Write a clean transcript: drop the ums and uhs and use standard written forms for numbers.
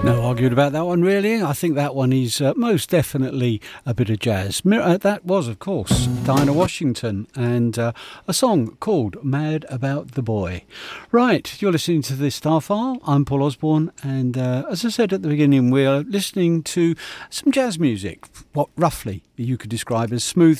No arguing about that one, really. I think that one is most definitely a bit of jazz. That was, of course, Dinah Washington and a song called Mad About the Boy. Right, you're listening to the Starfile. I'm Paul Osborne, and as I said at the beginning, we're listening to some jazz music, what roughly you could describe as smooth